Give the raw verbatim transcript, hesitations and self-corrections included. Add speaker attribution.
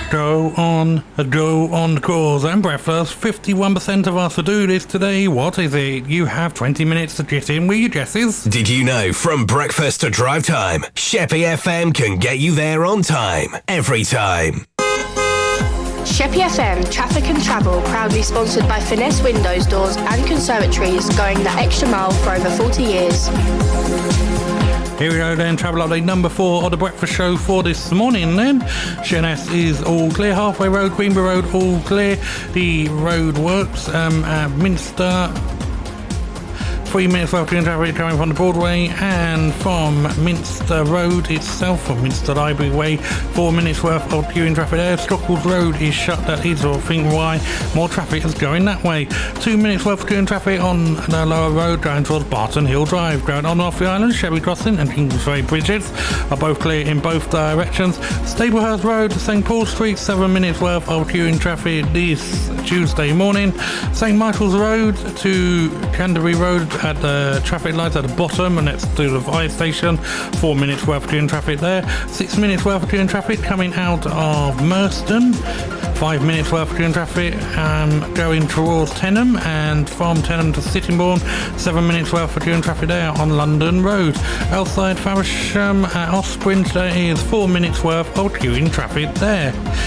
Speaker 1: Go on, go on course and breakfast. fifty-one percent of our to-do list today. What is it? You have twenty minutes to get in with your Jesses.
Speaker 2: Did you know from breakfast to drive time, Sheppey F M can get you there on time, every time.
Speaker 3: Sheppey F M Traffic and Travel, proudly sponsored by Finesse Windows, Doors and Conservatories, going the extra mile for over forty years.
Speaker 1: Here we go then, travel update number four of the breakfast show for this morning then. Sheerness is all clear, Halfway Road, Queenborough Road all clear. The road works um, at Minster. Three minutes worth of traffic coming from the Broadway and from Minster Road itself, from Minster Library Way. Four minutes worth of queuing traffic there. Stockholds Road is shut, that is, or think why more traffic is going that way. Two minutes worth of queuing traffic on the lower road going towards Barton Hill Drive. Going on off the island, Chevy Crossing and Kingsway Bridges are both clear in both directions. Staplehurst Road, St Paul Street, seven minutes worth of queuing traffic this Tuesday morning. St Michael's Road to Canterbury Road at the traffic lights at the bottom, and that's to the fire station. Four minutes worth of queuing traffic there. Six minutes worth of queuing traffic coming out of Merston. Five minutes worth of queuing traffic um, going towards Tenham, and from Tenham to Sittingbourne. Seven minutes worth of queuing traffic there on London Road. Outside Faversham at Osprey, there is four minutes worth of queuing traffic there.